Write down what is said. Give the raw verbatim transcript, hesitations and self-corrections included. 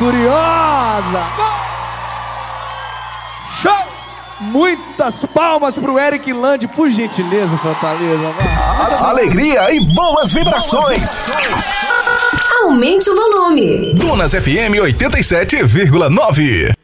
curiosa. Show! Muitas palmas pro Eric Lande, por gentileza, Fortaleza. A alegria e boas vibrações. Aumente o volume. Dunas F M oitenta e sete vírgula nove.